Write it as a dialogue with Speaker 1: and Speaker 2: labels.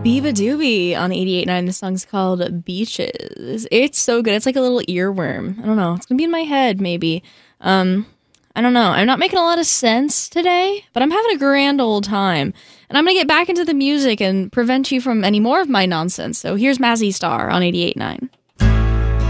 Speaker 1: Biba Doobie on 88.9. The song's called Beaches. It's so good. It's like a little earworm. I don't know. It's going to be in my head, maybe. I don't know. I'm not making a lot of sense today, but I'm having a grand old time. And I'm going to get back into the music and prevent you from any more of my nonsense. So here's Mazzy Star on 88.9.